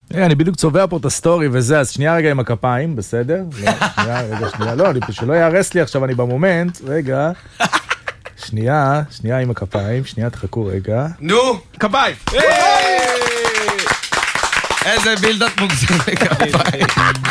אני בדיוק צובע פה את הסטורי וזה, אז שנייה רגע עם הכפיים, בסדר? שנייה, לא, שלא יערס לי עכשיו, אני במומנט, רגע. שנייה עם הכפיים, שנייה, תחכו רגע. נו, כפיים! איזה בילדאפ מוגזם לכפיים.